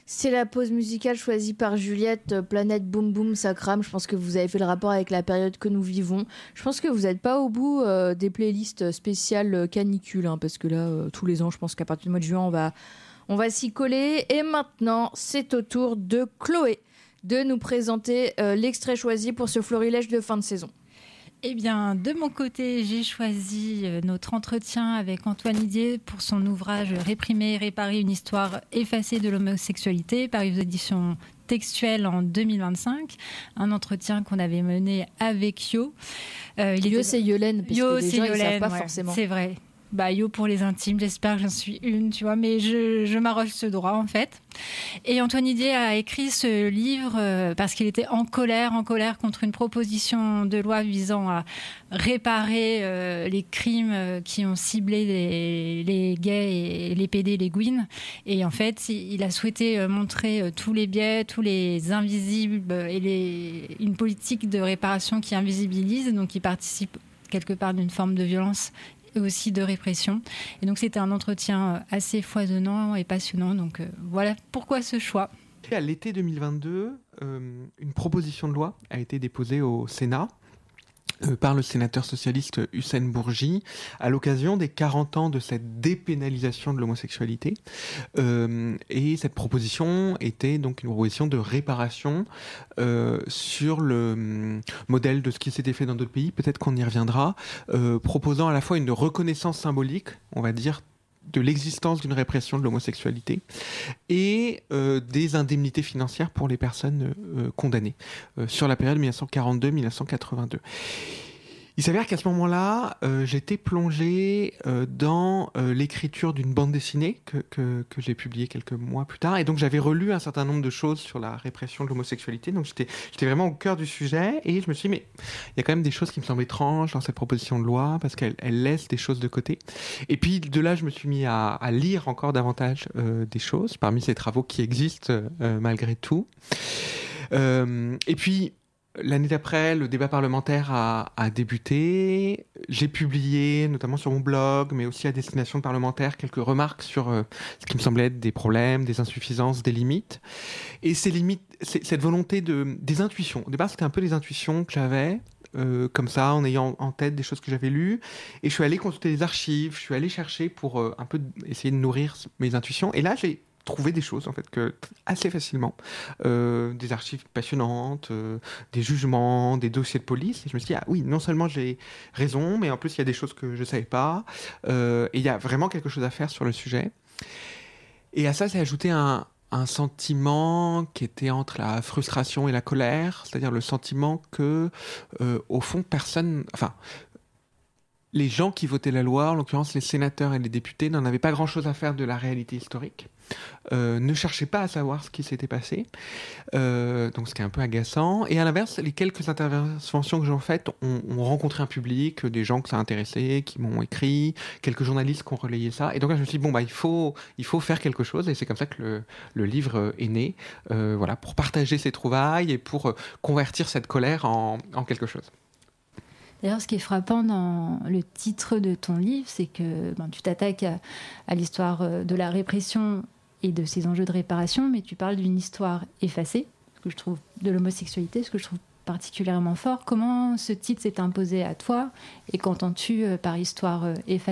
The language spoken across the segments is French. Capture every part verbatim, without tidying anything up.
C'est la pause musicale choisie par Juliette, euh, Planète Boum Boum, ça crame. Je pense que vous avez fait le rapport avec la période que nous vivons. Je pense que vous n'êtes pas au bout euh, des playlists spéciales euh, canicule, hein, parce que là, euh, tous les ans, je pense qu'à partir du mois de juin, on va, on va s'y coller. Et maintenant, c'est au tour de Chloé de nous présenter euh, l'extrait choisi pour ce florilège de fin de saison. Eh bien, de mon côté, j'ai choisi notre entretien avec Antoine Didier pour son ouvrage « Réprimer et réparer une histoire effacée de l'homosexualité » paru aux éditions Textuelles en deux mille vingt-cinq. Un entretien qu'on avait mené avec Yo. Euh, il Yo, était... c'est Yolène, parce Yo, que les c'est gens Yolène, ne savent pas ouais, forcément. C'est vrai. Bah, Yo pour les intimes, j'espère que j'en suis une, tu vois, mais je, je m'arroge ce droit, en fait. Et Antoine Didier a écrit ce livre euh, parce qu'il était en colère, en colère contre une proposition de loi visant à réparer euh, les crimes euh, qui ont ciblé les, les gays et les pédés, les gouines. Et en fait, il a souhaité montrer euh, tous les biais, tous les invisibles et les, une politique de réparation qui invisibilise, donc qui participe quelque part d'une forme de violence et aussi de répression. Et donc, c'était un entretien assez foisonnant et passionnant. Donc, euh, voilà pourquoi ce choix. À l'été deux mille vingt-deux, euh, une proposition de loi a été déposée au Sénat euh, par le sénateur socialiste Hussein Bourgi à l'occasion des quarante ans de cette dépénalisation de l'homosexualité. Euh, et cette proposition était donc une proposition de réparation euh, sur le modèle de ce qui s'était fait dans d'autres pays, peut-être qu'on y reviendra, euh, proposant à la fois une reconnaissance symbolique, on va dire, de l'existence d'une répression de l'homosexualité et euh, des indemnités financières pour les personnes euh, condamnées euh, sur la période dix-neuf cent quarante-deux à dix-neuf cent quatre-vingt-deux. Il s'avère qu'à ce moment-là, euh, j'étais plongé euh, dans euh, l'écriture d'une bande dessinée que, que, que j'ai publiée quelques mois plus tard. Et donc, j'avais relu un certain nombre de choses sur la répression de l'homosexualité. Donc, j'étais, j'étais vraiment au cœur du sujet. Et je me suis dit, mais il y a quand même des choses qui me semblent étranges dans cette proposition de loi parce qu'elle elle laisse des choses de côté. Et puis, de là, je me suis mis à, à lire encore davantage euh, des choses parmi ces travaux qui existent euh, malgré tout. Euh, et puis... L'année d'après, le débat parlementaire a, a débuté. J'ai publié, notamment sur mon blog, mais aussi à destination de parlementaires, quelques remarques sur euh, ce qui me semblait être des problèmes, des insuffisances, des limites. Et ces limites, c'est, cette volonté de, des intuitions. Au départ, c'était un peu des intuitions que j'avais, euh, comme ça, en ayant en tête des choses que j'avais lues. Et je suis allé consulter les archives, je suis allé chercher pour euh, un peu essayer de nourrir mes intuitions. Et là, j'ai trouver des choses en fait que assez facilement, euh, des archives passionnantes, euh, des jugements, des dossiers de police. Et je me suis dit ah oui, non seulement j'ai raison, mais en plus il y a des choses que je savais pas. Euh, et il y a vraiment quelque chose à faire sur le sujet. Et à ça, s'est ajouté un un sentiment qui était entre la frustration et la colère, c'est-à-dire le sentiment que euh, au fond personne, enfin les gens qui votaient la loi, en l'occurrence les sénateurs et les députés, n'en avaient pas grand-chose à faire de la réalité historique, euh, ne cherchaient pas à savoir ce qui s'était passé, euh, donc ce qui est un peu agaçant. Et à l'inverse, les quelques interventions que j'ai faites ont, ont rencontré un public, des gens que ça intéressait, qui m'ont écrit, quelques journalistes qui ont relayé ça. Et donc là, je me suis dit, bon, bah, il faut, il faut faire quelque chose. Et c'est comme ça que le, le livre est né, euh, voilà, pour partager ces trouvailles et pour convertir cette colère en, en quelque chose. D'ailleurs, ce qui est frappant dans le titre de ton livre, c'est que ben, tu t'attaques à, à l'histoire de la répression et de ses enjeux de réparation, mais tu parles d'une histoire effacée, ce que je trouve, de l'homosexualité, ce que je trouve particulièrement fort. Comment ce titre s'est imposé à toi et qu'entends-tu par histoire effacée ?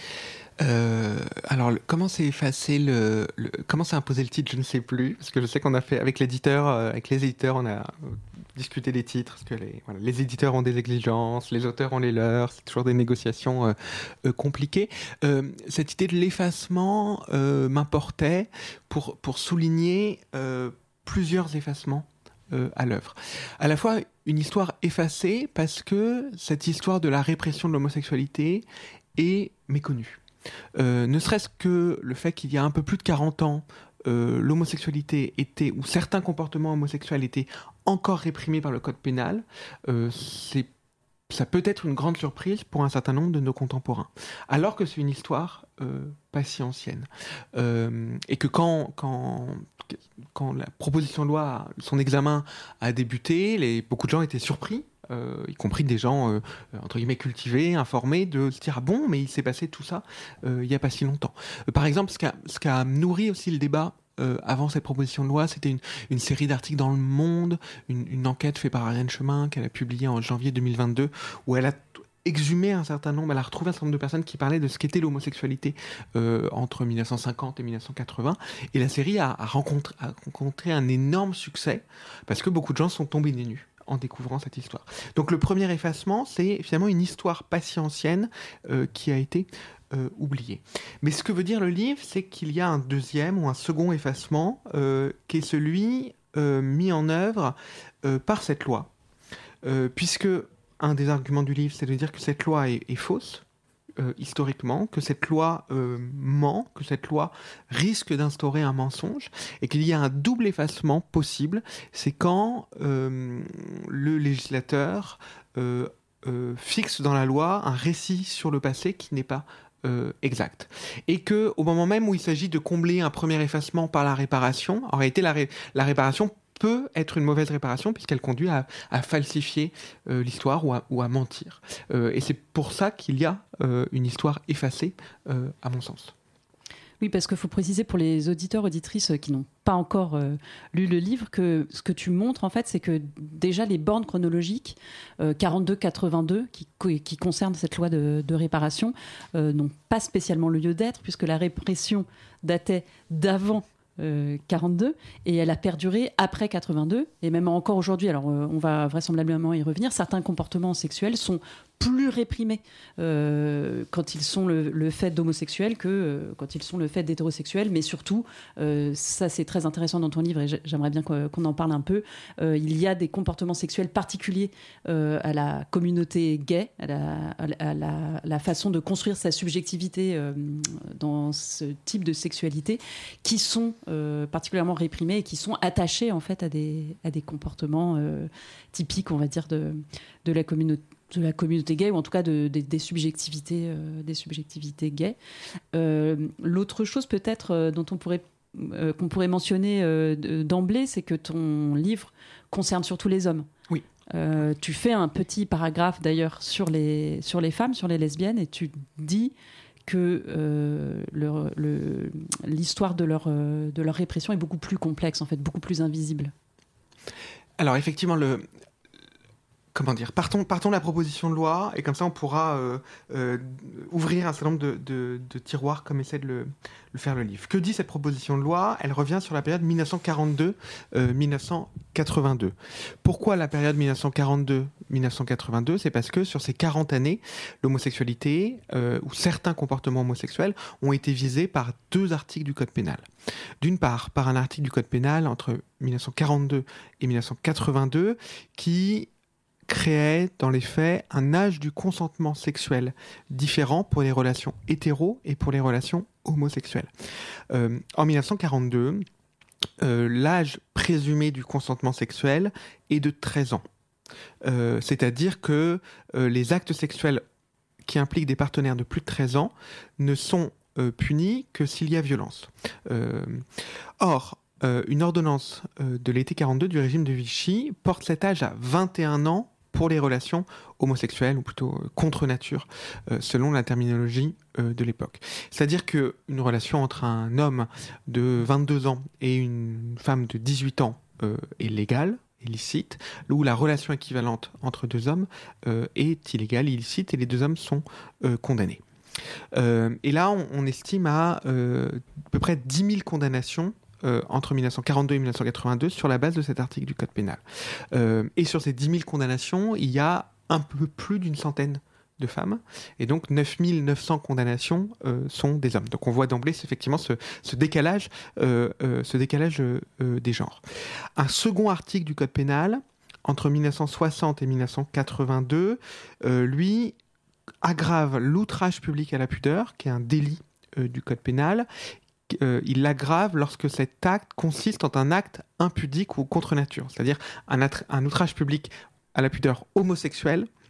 Euh, alors, le, comment s'est effacé le, le, comment s'est imposé le titre, je ne sais plus, parce que je sais qu'on a fait avec l'éditeur, euh, avec les éditeurs, on a euh, discuté des titres, parce que les, voilà, les éditeurs ont des exigences, les auteurs ont les leurs, c'est toujours des négociations euh, euh, compliquées. Euh, cette idée de l'effacement euh, m'importait pour pour souligner euh, plusieurs effacements euh, à l'œuvre. À la fois une histoire effacée parce que cette histoire de la répression de l'homosexualité est méconnue. Euh, ne serait-ce que le fait qu'il y a un peu plus de quarante ans, euh, l'homosexualité était, ou certains comportements homosexuels étaient encore réprimés par le code pénal, euh, c'est, ça peut être une grande surprise pour un certain nombre de nos contemporains. Alors que c'est une histoire euh, pas si ancienne. Euh, et que quand, quand, quand la proposition de loi, son examen a débuté, les, beaucoup de gens étaient surpris. Euh, y compris des gens, euh, entre guillemets, cultivés, informés, de se dire « Ah bon, mais il s'est passé tout ça euh, il n'y a pas si longtemps. Euh, » Par exemple, ce qui a, ce qui a nourri aussi le débat euh, avant cette proposition de loi, c'était une, une série d'articles dans Le Monde, une, une enquête faite par Ariane Chemin qu'elle a publiée en janvier deux mille vingt-deux, où elle a exhumé un certain nombre, elle a retrouvé un certain nombre de personnes qui parlaient de ce qu'était l'homosexualité euh, entre mille neuf cent cinquante et mille neuf cent quatre-vingts. Et la série a, a, rencontré, a rencontré un énorme succès parce que beaucoup de gens sont tombés des nues en découvrant cette histoire. Donc le premier effacement, c'est finalement une histoire pas si ancienne euh, qui a été euh, oubliée. Mais ce que veut dire le livre, c'est qu'il y a un deuxième ou un second effacement euh, qui est celui euh, mis en œuvre euh, par cette loi. Euh, puisque un des arguments du livre, c'est de dire que cette loi est, est fausse, euh, historiquement, que cette loi euh, ment, que cette loi risque d'instaurer un mensonge, et qu'il y a un double effacement possible. C'est quand euh, le législateur euh, euh, fixe dans la loi un récit sur le passé qui n'est pas Euh, exact. Et qu'au moment même où il s'agit de combler un premier effacement par la réparation, en réalité la, ré- la réparation peut être une mauvaise réparation puisqu'elle conduit à, à falsifier euh, l'histoire ou à, ou à mentir. Euh, et c'est pour ça qu'il y a euh, une histoire effacée, euh, à mon sens. Oui, parce qu'il faut préciser pour les auditeurs, auditrices qui n'ont pas encore euh, lu le livre, que ce que tu montres, en fait, c'est que déjà les bornes chronologiques, euh, quarante-deux quatre-vingt-deux, qui, qui concernent cette loi de, de réparation, euh, n'ont pas spécialement lieu d'être, puisque la répression datait d'avant euh, quarante-deux, et elle a perduré après quatre-vingt-deux, et même encore aujourd'hui, alors euh, on va vraisemblablement y revenir, certains comportements sexuels sont plus réprimés euh, quand ils sont le, le fait d'homosexuels que euh, quand ils sont le fait d'hétérosexuels, mais surtout, euh, ça c'est très intéressant dans ton livre et j'aimerais bien qu'on en parle un peu, euh, il y a des comportements sexuels particuliers euh, à la communauté gay, à, la, à la, la façon de construire sa subjectivité euh, dans ce type de sexualité, qui sont euh, particulièrement réprimés et qui sont attachés en fait à des, à des comportements euh, typiques, on va dire, de, de la communauté de la communauté gay, ou en tout cas de, de, des, subjectivités, euh, des subjectivités gays. Euh, l'autre chose peut-être euh, dont on pourrait, euh, qu'on pourrait mentionner euh, d'emblée, c'est que ton livre concerne surtout les hommes. Oui. Euh, tu fais un petit paragraphe d'ailleurs sur les, sur les femmes, sur les lesbiennes, et tu dis que euh, le, le, l'histoire de leur, euh, de leur répression est beaucoup plus complexe, en fait, beaucoup plus invisible. Alors effectivement, le... Comment dire, partons, partons de la proposition de loi et comme ça on pourra euh, euh, ouvrir un certain nombre de, de, de tiroirs comme essaie de le, le faire le livre. Que dit cette proposition de loi ? Elle revient sur la période dix-neuf cent quarante-deux à dix-neuf cent quatre-vingt-deux. Pourquoi la période dix-neuf cent quarante-deux à dix-neuf cent quatre-vingt-deux ? C'est parce que sur ces quarante années, l'homosexualité euh, ou certains comportements homosexuels ont été visés par deux articles du Code pénal. D'une part, par un article du Code pénal entre dix-neuf cent quarante-deux et dix-neuf cent quatre-vingt-deux qui créait dans les faits un âge du consentement sexuel différent pour les relations hétéros et pour les relations homosexuelles. Euh, en dix-neuf cent quarante-deux, euh, l'âge présumé du consentement sexuel est de treize ans. Euh, c'est-à-dire que euh, les actes sexuels qui impliquent des partenaires de plus de treize ans ne sont euh, punis que s'il y a violence. Euh, or, euh, une ordonnance euh, de l'été quarante-deux du régime de Vichy porte cet âge à vingt et un ans pour les relations homosexuelles, ou plutôt euh, contre nature, euh, selon la terminologie euh, de l'époque. C'est-à-dire qu'une relation entre un homme de vingt-deux ans et une femme de dix-huit ans euh, est légale, illicite, où la relation équivalente entre deux hommes euh, est illégale, illicite, et les deux hommes sont euh, condamnés. Euh, et là, on, on estime à euh, à peu près dix mille condamnations Euh, entre dix-neuf cent quarante-deux et dix-neuf cent quatre-vingt-deux sur la base de cet article du Code pénal. Euh, et sur ces dix mille condamnations, il y a un peu plus d'une centaine de femmes, et donc neuf mille neuf cents condamnations euh, sont des hommes. Donc on voit d'emblée effectivement ce, ce décalage, euh, euh, ce décalage euh, des genres. Un second article du Code pénal, entre dix-neuf cent soixante et dix-neuf cent quatre-vingt-deux, euh, lui aggrave l'outrage public à la pudeur, qui est un délit euh, du Code pénal. Euh, il l'aggrave lorsque cet acte consiste en un acte impudique ou contre nature, c'est-à-dire un, attr- un outrage public à la pudeur homosexuelle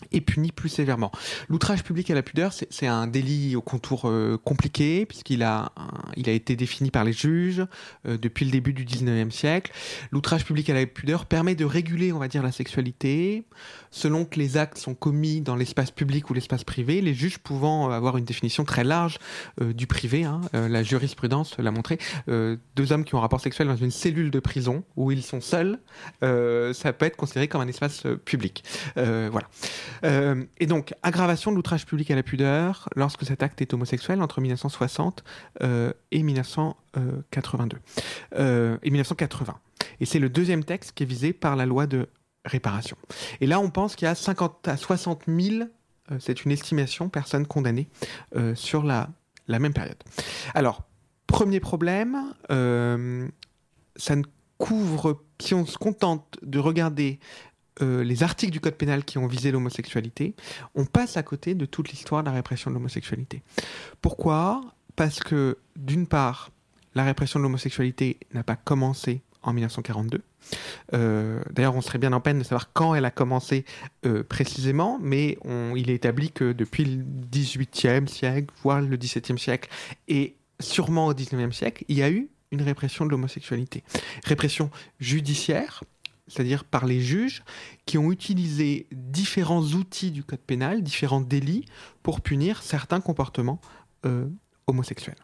est puni plus sévèrement. L'outrage public à la pudeur, c'est, c'est un délit au contour euh, compliqué, puisqu'il a, un, il a été défini par les juges euh, depuis le début du dix-neuvième siècle. L'outrage public à la pudeur permet de réguler, on va dire, la sexualité, selon que les actes sont commis dans l'espace public ou l'espace privé, les juges pouvant avoir une définition très large euh, du privé. Hein, euh, la jurisprudence l'a montré. Euh, deux hommes qui ont un rapport sexuel dans une cellule de prison, où ils sont seuls, euh, ça peut être considéré comme un espace euh, public. Euh, voilà. Euh, et donc, aggravation de l'outrage public à la pudeur lorsque cet acte est homosexuel entre dix-neuf cent soixante euh, et dix-neuf cent quatre-vingt-deux euh, et dix-neuf cent quatre-vingts. Et c'est le deuxième texte qui est visé par la loi de réparation. Et là, on pense qu'il y a cinquante à soixante mille, euh, c'est une estimation, personnes condamnées euh, sur la, la même période. Alors, premier problème, euh, ça ne couvre, si on se contente de regarder Euh, les articles du code pénal qui ont visé l'homosexualité, on passe à côté de toute l'histoire de la répression de l'homosexualité. Pourquoi ? Parce que, d'une part, la répression de l'homosexualité n'a pas commencé en dix-neuf cent quarante-deux. Euh, d'ailleurs, on serait bien en peine de savoir quand elle a commencé euh, précisément, mais on, il est établi que depuis le dix-huitième siècle, voire le dix-septième siècle, et sûrement au dix-neuvième siècle, il y a eu une répression de l'homosexualité. Répression judiciaire, c'est-à-dire par les juges qui ont utilisé différents outils du code pénal, différents délits, pour punir certains comportements euh, homosexuels.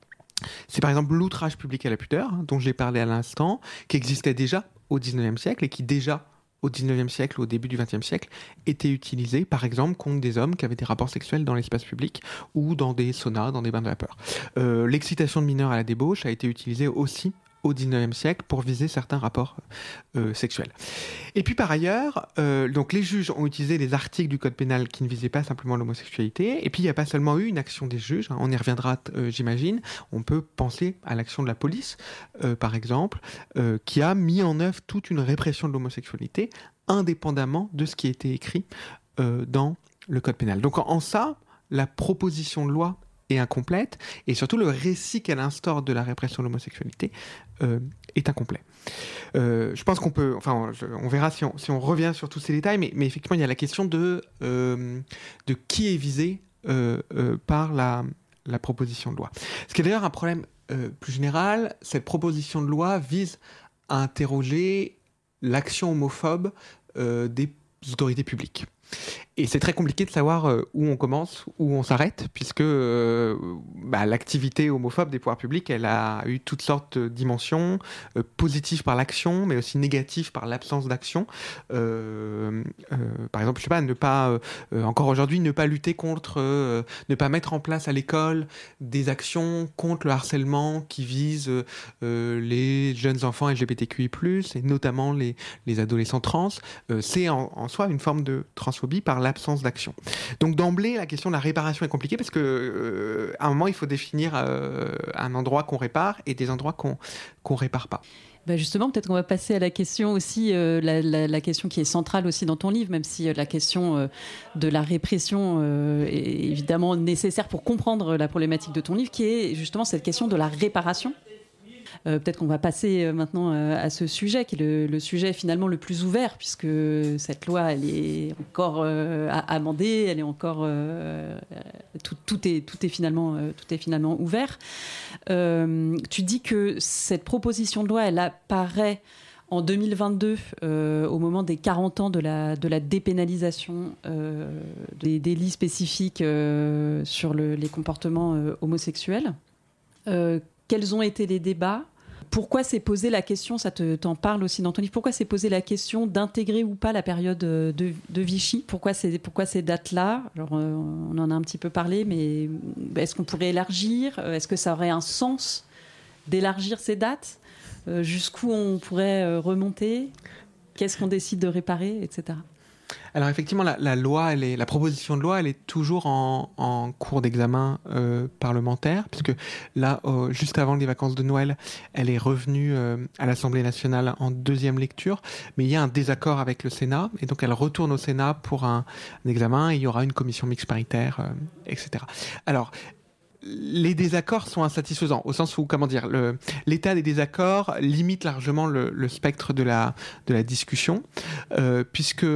C'est par exemple l'outrage public à la pudeur, hein, dont j'ai parlé à l'instant, qui existait déjà au dix-neuvième siècle et qui déjà au dix-neuvième siècle, au début du vingtième siècle, était utilisé par exemple contre des hommes qui avaient des rapports sexuels dans l'espace public ou dans des saunas, dans des bains de vapeur. Euh, l'excitation de mineurs à la débauche a été utilisée aussi au dix-neuvième siècle pour viser certains rapports euh, sexuels. Et puis par ailleurs, euh, donc les juges ont utilisé les articles du code pénal qui ne visaient pas simplement l'homosexualité, et puis il n'y a pas seulement eu une action des juges, hein, on y reviendra euh, j'imagine, on peut penser à l'action de la police, euh, par exemple, euh, qui a mis en œuvre toute une répression de l'homosexualité, indépendamment de ce qui était écrit euh, dans le code pénal. Donc en, en ça, la proposition de loi est incomplète, et surtout le récit qu'elle instaure de la répression de l'homosexualité euh, est incomplet. Euh, je pense qu'on peut, enfin, je, on verra si on, si on revient sur tous ces détails, mais, mais effectivement, il y a la question de, euh, de qui est visé euh, euh, par la, la proposition de loi. Ce qui est d'ailleurs un problème euh, plus général, cette proposition de loi vise à interroger l'action homophobe euh, des autorités publiques. Et c'est très compliqué de savoir euh, où on commence, où on s'arrête, puisque euh, bah, l'activité homophobe des pouvoirs publics, elle a eu toutes sortes de dimensions, euh, positives par l'action, mais aussi négatives par l'absence d'action. Euh, euh, par exemple, je sais pas, ne pas, euh, encore aujourd'hui, ne pas lutter contre, euh, ne pas mettre en place à l'école des actions contre le harcèlement qui visent euh, les jeunes enfants L G B T Q I plus, et notamment les, les adolescents trans. Euh, c'est en, en soi une forme de transphobie par l'absence d'action. Donc d'emblée, la question de la réparation est compliquée parce que euh, à un moment, il faut définir euh, un endroit qu'on répare et des endroits qu'on qu'on répare pas. Ben justement, peut-être qu'on va passer à la question aussi, euh, la, la, la question qui est centrale aussi dans ton livre, même si euh, la question euh, de la répression euh, est évidemment nécessaire pour comprendre la problématique de ton livre, qui est justement cette question de la réparation. Euh, peut-être qu'on va passer euh, maintenant euh, à ce sujet, qui est le, le sujet finalement le plus ouvert, puisque cette loi, elle est encore euh, amendée, elle est encore euh, tout, tout est tout est finalement euh, tout est finalement ouvert. Euh, tu dis que cette proposition de loi, elle apparaît en deux mille vingt-deux, euh, au moment des quarante ans de la, de la dépénalisation euh, des délits spécifiques euh, sur le, les comportements euh, homosexuels. Euh, quels ont été les débats ? Pourquoi s'est posée la question, ça te, t'en parle aussi dans ton livre, pourquoi s'est posée la question d'intégrer ou pas la période de, de Vichy ? Pourquoi ces, pourquoi ces dates-là ? Alors, euh, on en a un petit peu parlé, mais est-ce qu'on pourrait élargir ? Est-ce que ça aurait un sens d'élargir ces dates ? euh, Jusqu'où on pourrait euh, remonter ? Qu'est-ce qu'on décide de réparer, et cetera. Alors effectivement, la, la loi, elle est, la proposition de loi, elle est toujours en, en cours d'examen euh, parlementaire, puisque là, euh, juste avant les vacances de Noël, elle est revenue euh, à l'Assemblée nationale en deuxième lecture, mais il y a un désaccord avec le Sénat, et donc elle retourne au Sénat pour un, un examen, et il y aura une commission mixte paritaire, euh, et cetera. Alors, les désaccords sont insatisfaisants, au sens où, comment dire, le, l'état des désaccords limite largement le, le spectre de la, de la discussion, euh, puisque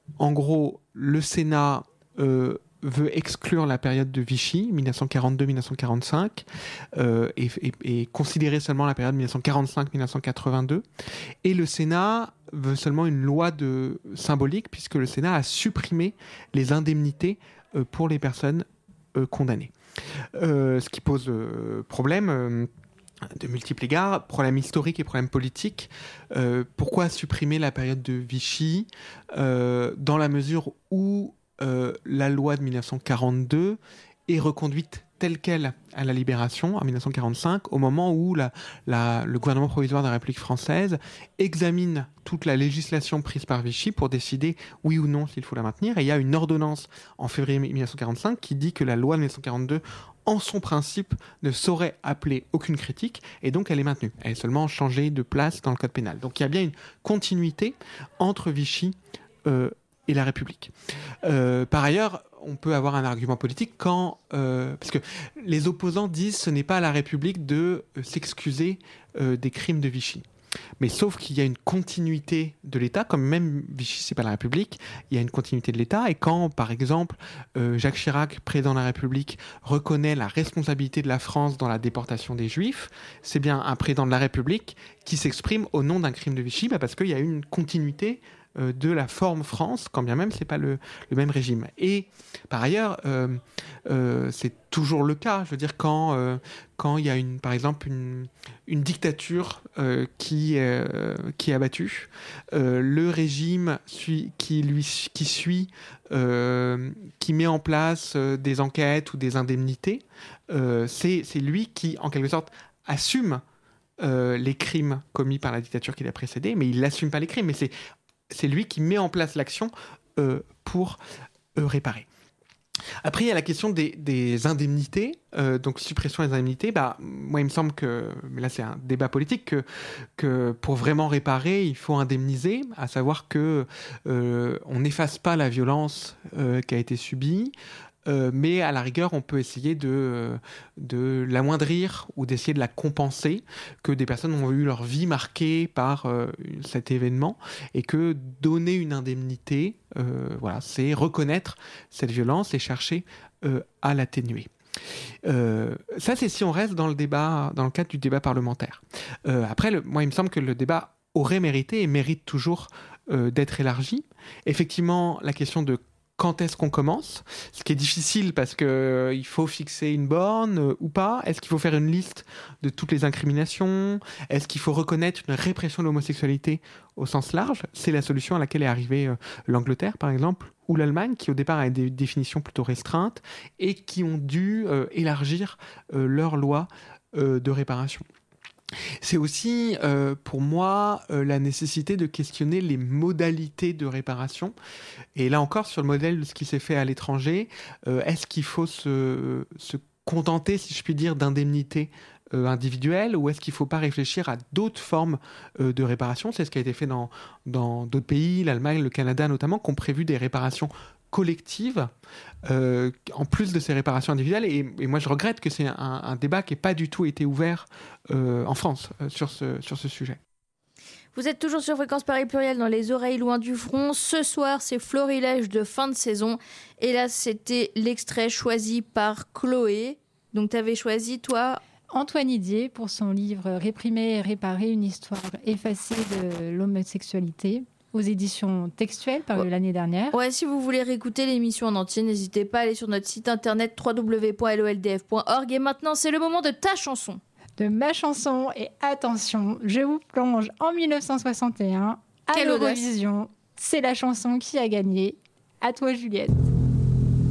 en gros, le Sénat euh, veut exclure la période de Vichy, dix-neuf cent quarante-deux à dix-neuf cent quarante-cinq, euh, et, et, et considérer seulement la période dix-neuf cent quarante-cinq à dix-neuf cent quatre-vingt-deux. Et le Sénat veut seulement une loi de, symbolique, puisque le Sénat a supprimé les indemnités euh, pour les personnes euh, condamnées. Euh, ce qui pose euh, problème... Euh, de multiples égards, problèmes historiques et problèmes politiques. Euh, pourquoi supprimer la période de Vichy euh, dans la mesure où euh, la loi de dix-neuf cent quarante-deux est reconduite telle quelle à la Libération en dix-neuf cent quarante-cinq, au moment où la, la, le gouvernement provisoire de la République française examine toute la législation prise par Vichy pour décider oui ou non s'il faut la maintenir. Et il y a une ordonnance en février dix-neuf cent quarante-cinq qui dit que la loi de dix-neuf cent quarante-deux en son principe, ne saurait appeler aucune critique, et donc elle est maintenue. Elle est seulement changée de place dans le code pénal. Donc il y a bien une continuité entre Vichy euh, et la République. Euh, par ailleurs, on peut avoir un argument politique quand... Euh, parce que les opposants disent que ce n'est pas à la République de euh, s'excuser euh, des crimes de Vichy. Mais sauf qu'il y a une continuité de l'État, comme même Vichy, c'est pas la République, il y a une continuité de l'État. Et quand, par exemple, euh, Jacques Chirac, président de la République, reconnaît la responsabilité de la France dans la déportation des Juifs, c'est bien un président de la République qui s'exprime au nom d'un crime de Vichy, bah parce qu'il y a une continuité euh, de la forme France, quand bien même c'est pas le, le même régime. Et par ailleurs, euh, euh, c'est toujours le cas. Je veux dire, quand euh, quand il y a une, par exemple une, une dictature euh, qui euh, qui est abattue, euh, le régime suit, qui lui qui suit, euh, qui met en place euh, des enquêtes ou des indemnités, euh, c'est c'est lui qui, en quelque sorte, assume euh, les crimes commis par la dictature qui l'a précédé, mais il n'assume pas les crimes, mais c'est c'est lui qui met en place l'action euh, pour euh, réparer. Après, il y a la question des, des indemnités, euh, donc suppression des indemnités. Bah, moi, il me semble que, mais là c'est un débat politique, que, que pour vraiment réparer, il faut indemniser, à savoir que euh, on n'efface pas la violence euh, qui a été subie, euh, mais à la rigueur, on peut essayer de, de l'amoindrir ou d'essayer de la compenser, que des personnes ont eu leur vie marquée par euh, cet événement, et que donner une indemnité, euh, voilà, c'est reconnaître cette violence et chercher euh, à l'atténuer. Euh, ça, c'est si on reste dans le débat, dans le cadre du débat parlementaire. Euh, après, le, moi, il me semble que le débat aurait mérité et mérite toujours euh, d'être élargi. Effectivement, la question de quand est-ce qu'on commence ? Ce qui est difficile parce qu'il euh, faut fixer une borne euh, ou pas ? Est-ce qu'il faut faire une liste de toutes les incriminations ? Est-ce qu'il faut reconnaître une répression de l'homosexualité au sens large ? C'est la solution à laquelle est arrivée euh, l'Angleterre, par exemple, ou l'Allemagne, qui au départ avait des définitions plutôt restreintes et qui ont dû euh, élargir euh, leur loi euh, de réparation. C'est aussi, euh, pour moi, euh, la nécessité de questionner les modalités de réparation. Et là encore, sur le modèle de ce qui s'est fait à l'étranger, euh, est-ce qu'il faut se, se contenter, si je puis dire, d'indemnités euh, individuelles, ou est-ce qu'il ne faut pas réfléchir à d'autres formes euh, de réparation ? C'est ce qui a été fait dans, dans d'autres pays, l'Allemagne, le Canada notamment, qui ont prévu des réparations collective, euh, en plus de ces réparations individuelles. Et, et moi, je regrette que c'est un, un débat qui n'ait pas du tout été ouvert euh, en France euh, sur, ce, sur ce sujet. Vous êtes toujours sur Fréquence Paris Pluriel dans les oreilles loin du front. Ce soir, c'est Florilège de fin de saison. Et là, c'était l'extrait choisi par Chloé. Donc, tu avais choisi, toi... Antoine Didier, pour son livre « Réprimer et réparer, une histoire effacée de l'homosexualité ». Aux éditions textuelles paru ouais. l'année dernière. Ouais, si vous voulez réécouter l'émission en entier, n'hésitez pas à aller sur notre site internet w w w point l o l d f point org. Et maintenant, c'est le moment de ta chanson. De ma chanson. Et attention, je vous plonge en dix-neuf cent soixante et un à l'Eurovision. C'est la chanson qui a gagné. À toi, Juliette.